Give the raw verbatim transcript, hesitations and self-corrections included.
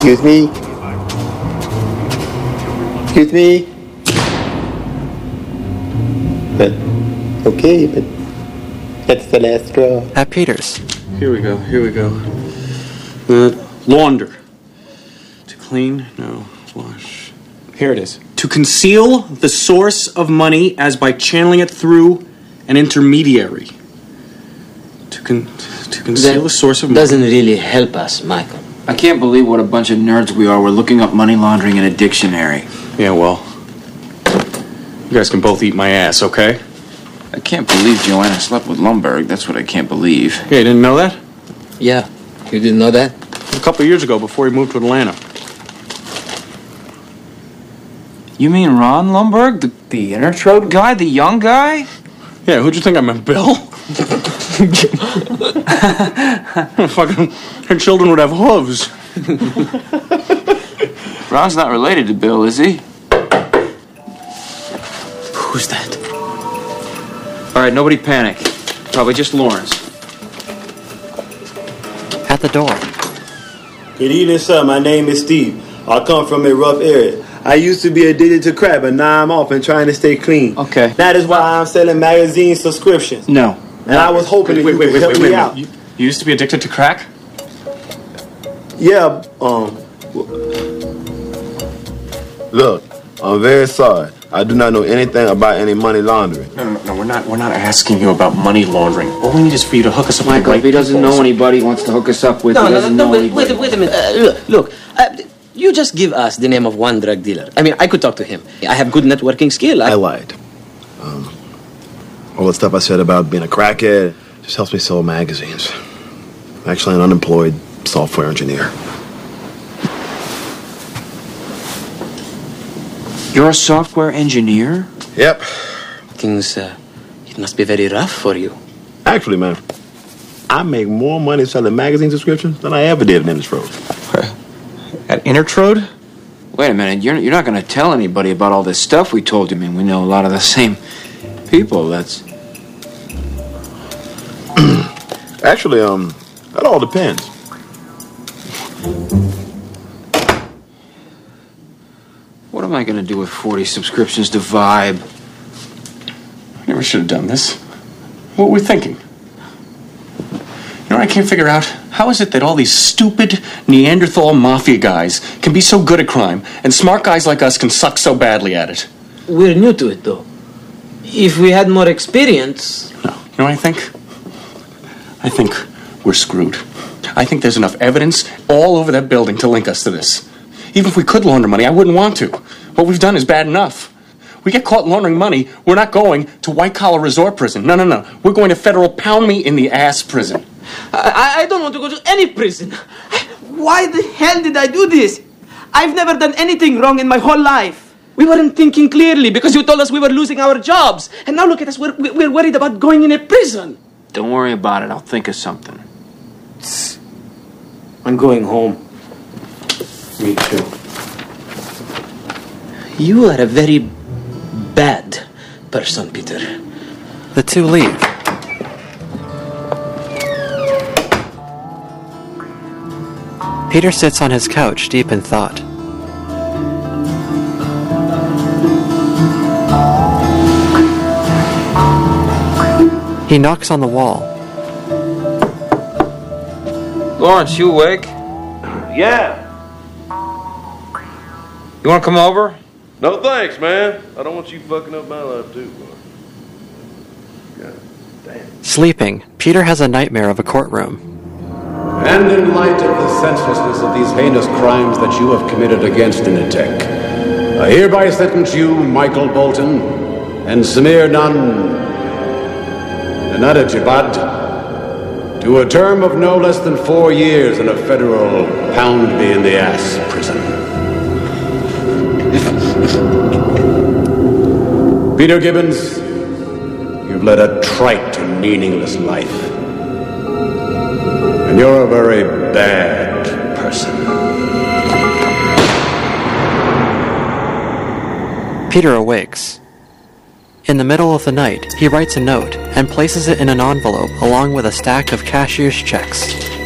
Excuse me? Excuse me? But, okay, but that's the last straw. At Peter's. Here we go, here we go. Uh, launder. To clean, no, wash. Here it is. To conceal the source of money as by channeling it through an intermediary. To con- to conceal That the source of money. doesn't really help us, Michael. I can't believe what a bunch of nerds we are. We're looking up money laundering in a dictionary. Yeah, well, you guys can both eat my ass, okay? I can't believe Joanna slept with Lumberg. That's what I can't believe. Yeah, you didn't know that? Yeah, you didn't know that? A couple of years ago, before he moved to Atlanta. You mean Ron Lumberg? The, the Intertrode guy? The young guy? Yeah, who'd you think I meant, Bill? Fucking, her children would have hooves. Ron's not related to Bill, is he? Who's that? All right, nobody panic. Probably just Lawrence. At the door. Good evening, sir. My name is Steve. I come from a rough area. I used to be addicted to crack, but now I'm off and trying to stay clean. Okay. That is why I'm selling magazine subscriptions. No. And I was hoping that wait, you wait, could wait, help wait, me wait, out. You, you used to be addicted to crack? Yeah, um... Look, I'm very sorry. I do not know anything about any money laundering. No, no, no, we're not, we're not asking you about money laundering. All we need is for you to hook us up with Michael, the right if he doesn't people. know anybody he wants to hook us up with, No, he no, doesn't no, know wait, anybody. wait, wait a minute. Uh, look, look uh, you just give us the name of one drug dealer. I mean, I could talk to him. I have good networking skill. I, I lied. Um, all the stuff I said about being a crackhead just helps me sell magazines. I'm actually an unemployed software engineer. You're a software engineer? Yep. Things, uh, it must be very rough for you. Actually, man, I make more money selling magazine subscriptions than I ever did in Intertrode. At Intertrode? Wait a minute, you're, you're not going to tell anybody about all this stuff we told you. I mean, we know a lot of the same people. That's... Actually, um, that all depends. What am I going to do with forty subscriptions to Vibe? I never should have done this. What were we thinking? You know what I can't figure out? How is it that all these stupid Neanderthal mafia guys can be so good at crime, and smart guys like us can suck so badly at it? We're new to it, though. If we had more experience... No. You know what I think? I think we're screwed. I think there's enough evidence all over that building to link us to this. Even if we could launder money, I wouldn't want to. What we've done is bad enough. We get caught laundering money, we're not going to white-collar resort prison. No, no, no. We're going to federal pound-me-in-the-ass prison. I, I don't want to go to any prison. Why the hell did I do this? I've never done anything wrong in my whole life. We weren't thinking clearly because you told us we were losing our jobs. And now look at us, we're, we're worried about going in a prison. Don't worry about it. I'll think of something. I'm going home. Me too. You are a very bad person, Peter. The two leave. Peter sits on his couch, deep in thought. He knocks on the wall. Lawrence, you awake? Yeah. You want to come over? No thanks, man. I don't want you fucking up my life too, boy. God damn. Sleeping, Peter has a nightmare of a courtroom. And in light of the senselessness of these heinous crimes that you have committed against Initech, I hereby sentence you, Michael Bolton, and Samir Nan Nanadajibad, to a term of no less than four years in a federal pound-me-in-the-ass prison. Peter Gibbons, you've led a trite and meaningless life. And you're a very bad person. Peter awakes. In the middle of the night, he writes a note and places it in an envelope along with a stack of cashier's checks.